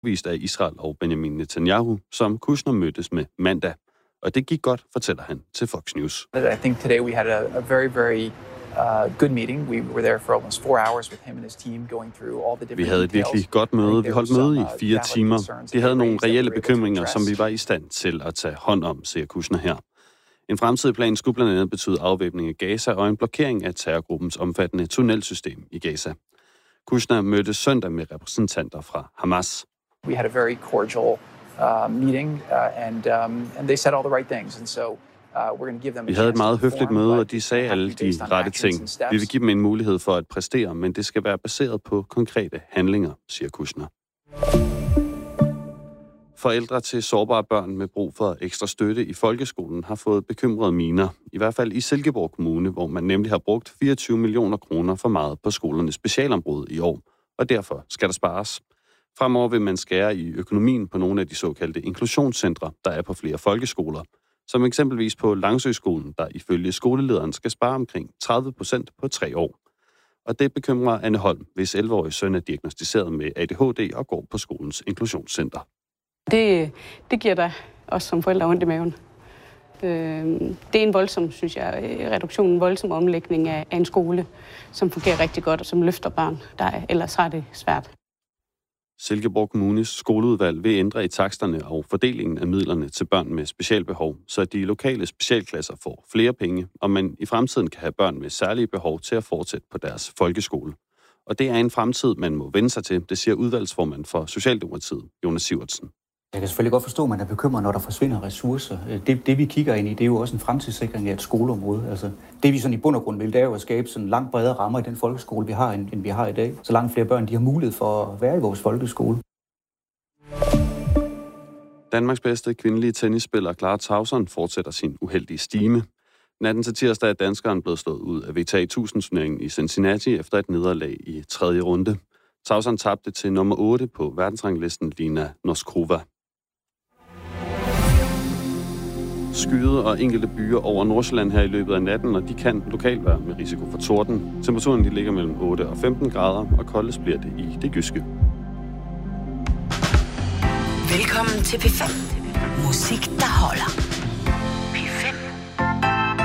vist af Israel og Benjamin Netanyahu, som Kushner mødtes med mandag. Og det gik godt, fortæller han til Fox News. I think today we had a very good meeting. We were there for almost 4 hours with him and his team going through all the different Vi havde et virkelig godt møde. Vi holdt møde i 4 timer. De havde nogle reelle bekymringer, som vi var i stand til at tage hånd om, siger Kushner her. En fremtidig plan skulle blandt andet betyde afvæbning af Gaza og en blokering af terrorgruppens omfattende tunnelsystem i Gaza. Kushner mødte søndag med repræsentanter fra Hamas. We had a very cordial meeting and they said all the right things, and so we're going to give them. Vi havde et meget høfligt møde, og de sagde alle de rette ting. Vi vil give dem en mulighed for at præstere, men det skal være baseret på konkrete handlinger, siger Kushner. Forældre til sårbare børn med brug for ekstra støtte i folkeskolen har fået bekymrede miner. I hvert fald i Silkeborg Kommune, hvor man nemlig har brugt 24 millioner kroner for meget på skolernes specialområde i år. Og derfor skal der spares. Fremover vil man skære i økonomien på nogle af de såkaldte inklusionscentre, der er på flere folkeskoler. Som eksempelvis på Langsøskolen, der ifølge skolelederen skal spare omkring 30% på 3 år. Og det bekymrer Anne Holm, hvis 11-årige søn er diagnosticeret med ADHD og går på skolens inklusionscenter. Det giver dig også som forældre ondt i maven. Det er en voldsom, synes jeg, reduktion, en voldsom omlægning af en skole, som fungerer rigtig godt og som løfter børn, der ellers har det svært. Silkeborg Kommunes skoleudvalg vil ændre i taksterne og fordelingen af midlerne til børn med specialbehov, så de lokale specialklasser får flere penge, og man i fremtiden kan have børn med særlige behov til at fortsætte på deres folkeskole. Og det er en fremtid, man må vende sig til, det siger udvalgsformand for Socialdemokratiet, Jonas Sivertsen. Jeg kan selvfølgelig godt forstå, at man er bekymret, når der forsvinder ressourcer. Det vi kigger ind i, det er jo også en fremtidssikring af et skoleområde. Altså, det vi sådan i bund og grund vil, det er jo at skabe sådan langt bredere rammer i den folkeskole, vi har, end vi har i dag. Så langt flere børn, de har mulighed for at være i vores folkeskole. Danmarks bedste kvindelige tennisspiller Clara Tauson fortsætter sin uheldige stime. Natten til tirsdag er danskeren blevet slået ud af WTA 1000-turneringen i Cincinnati efter et nederlag i 3. runde. Tauson tabte til nummer 8 på verdensranglisten Lina Noskova. Skyde og enkelte byer over Nordsjælland her i løbet af natten, og de kan lokalt være med risiko for torden. Temperaturen ligger mellem 8 og 15 grader, og koldest bliver det i det jyske. Velkommen til P5. Musik, der holder.